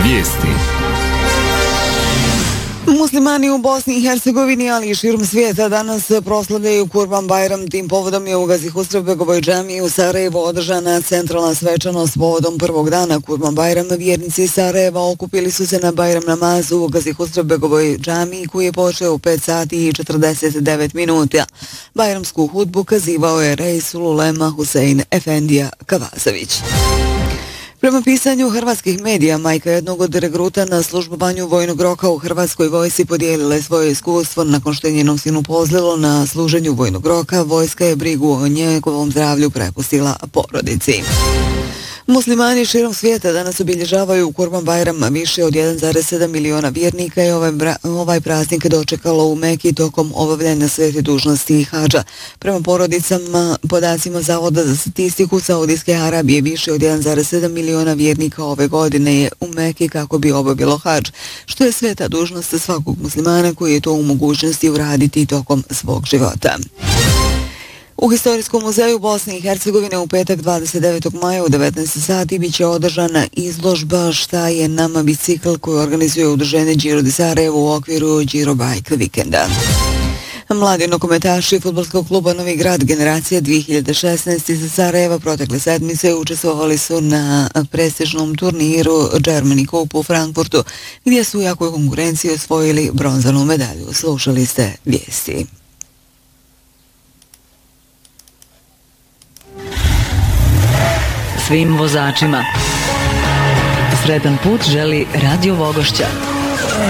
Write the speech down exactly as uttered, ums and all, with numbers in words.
Vijesti. Muslimani u Bosni i Hercegovini, ali i širom svijeta danas proslavljaju Kurban Bajram. Tim povodom je u Gazi Husrevbegovoj džamiji u Sarajevu održana centralna svečanost povodom prvog dana Kurban Bajrama. Vjernici Sarajeva okupili su se na Bajram namazu u Gazi Husrevbegovoj džamiji koji je počeo u pet sati i četrdeset devet minuta. Bajramsku hudbu kazivao je Reisul Ulema Husein Efendija Kavazović. Prema pisanju hrvatskih medija, majka jednog od regruta na službovanju vojnog roka u Hrvatskoj vojsci podijelila je svoje iskustvo. Nakon što je njenom sinu pozlilo na služenju vojnog roka, vojska je brigu o njegovom zdravlju prepustila porodici. Muslimani širom svijeta danas obilježavaju Kurban Bajram. Više od jedan zarez sedam miliona vjernika je ovaj, ovaj praznik dočekalo u Meki tokom obavljanja svete dužnosti i hadža. Prema porodicama, podacima Zavoda za statistiku Saudijske Arabije, više od jedan zarez sedam miliona vjernika ove godine je u Meki kako bi obavilo hadž, što je sveta dužnost svakog muslimana koji je to u mogućnosti uraditi tokom svog života. U Historijskom muzeju Bosne i Hercegovine u petak dvadeset devetog maja u devetnaest sati biće održana izložba Šta je nama bicikl koju organizuje udruženje Giro di Sarajevo u okviru Giro Bike vikenda. Mladi nogometaši fudbalskog kluba Novi Grad generacija dvije hiljade šesnaeste iz Sarajeva protekle sedmice učestvovali su na prestižnom turniru Germany Cup u Frankfurtu, gdje su u jakoj konkurenciji osvojili bronzanu medalju. Slušali ste vijesti. Svim vozačima sretan put želi Radio Vogošća.